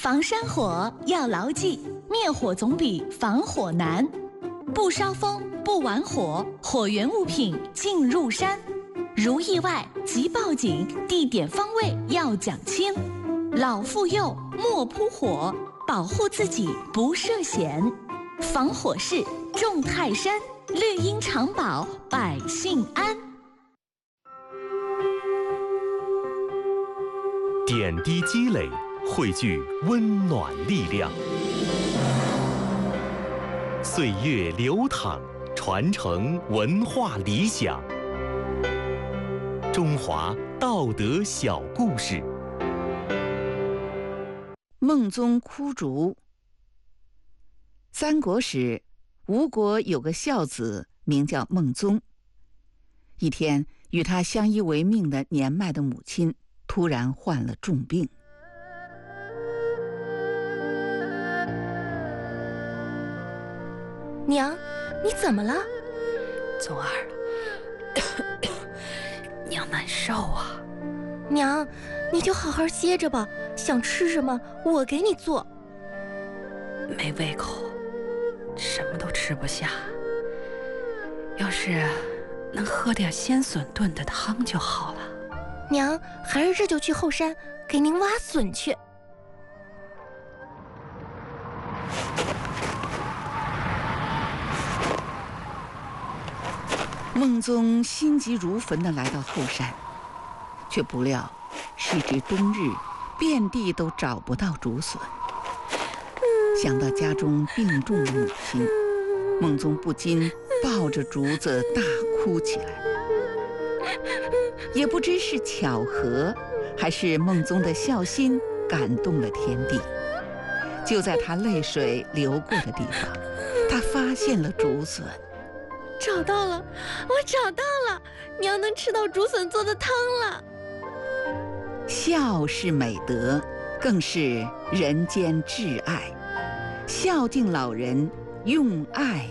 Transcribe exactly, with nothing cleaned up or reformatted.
防山火要牢记，灭火总比防火难。不烧风，不玩火，火源物品进入山。如意外即报警，地点方位要讲清。老妇幼莫扑火，保护自己不涉险。防火势重泰山，绿荫长保百姓安。 点滴积累，汇聚温暖力量。岁月流淌，传承文化理想。中华道德小故事。 孟宗哭竹。三国时，吴国有个孝子名叫孟宗。一天，与他相依为命的年迈的母亲突然患了重病。 娘，你怎么了？ 宗儿，娘难受啊。 娘，你就好好歇着吧，想吃什么我给你做。 没胃口，什么都吃不下。要是能喝点鲜笋炖的汤就好了。 娘，孩儿这就去后山给您挖笋去。 孟宗心急如焚地来到后山，却不料时值冬日，遍地都找不到竹笋。想到家中病重的母亲，孟宗不禁抱着竹子大哭起来。也不知是巧合，还是孟宗的孝心感动了天地。就在他泪水流过的地方，他发现了竹笋。 找到了，我找到了，娘能吃到竹笋做的汤了。 孝是美德，更是人间至爱。孝敬老人，用爱